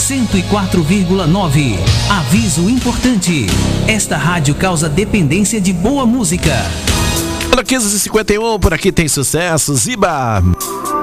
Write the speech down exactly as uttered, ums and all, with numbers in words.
cento e quatro vírgula nove. Aviso importante: esta rádio causa dependência de boa música. quinze e cinquenta e um, por aqui tem sucesso. Ziba.